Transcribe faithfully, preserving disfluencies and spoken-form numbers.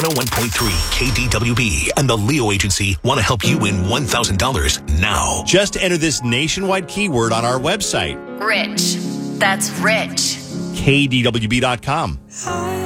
one oh one point three K D W B and the Leo Agency want to help you win one thousand dollars now. Just enter this nationwide keyword on our website. Rich. That's rich. K D W B dot com.